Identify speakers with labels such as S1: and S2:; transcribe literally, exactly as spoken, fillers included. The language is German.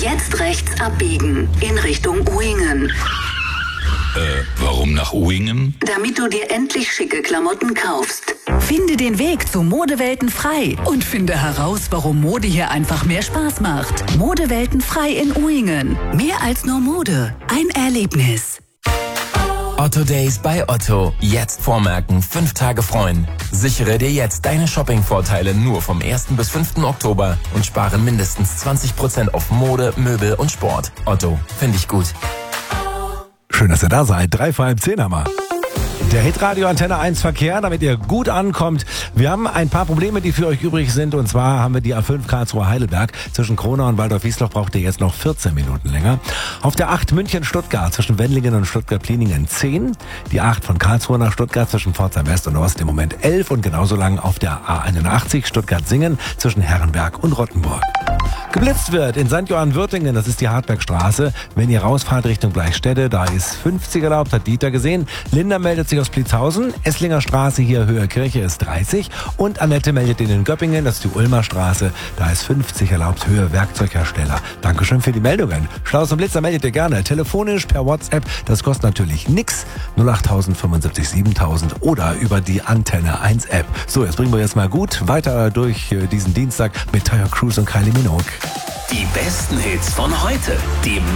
S1: Jetzt rechts abbiegen in Richtung Uingen.
S2: Äh, warum nach Uingen?
S1: Damit du dir endlich schicke Klamotten kaufst.
S3: Finde den Weg zu Modewelten frei und finde heraus, warum Mode hier einfach mehr Spaß macht. Modewelten frei in Uingen. Mehr als nur Mode. Ein Erlebnis.
S4: Otto Days bei Otto. Jetzt vormerken, fünf Tage freuen. Sichere dir jetzt deine Shopping-Vorteile nur vom ersten bis fünften Oktober und spare mindestens zwanzig Prozent auf Mode, Möbel und Sport. Otto, finde ich gut.
S5: Schön, dass ihr da seid. Drei vor halb zehn haben wir. Der Hitradio Antenne eins Verkehr, damit ihr gut ankommt. Wir haben ein paar Probleme, die für euch übrig sind. Und zwar haben wir die A fünf Karlsruhe Heidelberg. Zwischen Kronau und Waldorf-Wiesloch braucht ihr jetzt noch vierzehn Minuten länger. Auf der acht München-Stuttgart zwischen Wendlingen und Stuttgart-Pliningen zehn. Die acht von Karlsruhe nach Stuttgart zwischen Pforzheim West und Ost im Moment elf. Und genauso lang auf der A einundachtzig Stuttgart-Singen zwischen Herrenberg und Rottenburg. Geblitzt wird in Sankt Johann-Würtingen, das ist die Hartbergstraße. Wenn ihr rausfahrt Richtung Bleichstätte, da ist fünfzig erlaubt, hat Dieter gesehen. Linda meldet sich aus Plitzhausen. Esslinger Straße hier Höhe Kirche ist dreißig. Und Annette meldet in den Göppingen, das ist die Ulmer Straße. Da ist fünfzig erlaubt, Höhe Werkzeughersteller. Dankeschön für die Meldungen. Schlaus und Blitzer meldet ihr gerne. Telefonisch per WhatsApp, das kostet natürlich nix. null acht fünfundsiebzig siebentausend oder über die Antenne eins App. So, jetzt bringen wir jetzt mal gut weiter durch diesen Dienstag mit Tyre Cruise und Kylie Minogue.
S6: Die besten Hits von heute, dem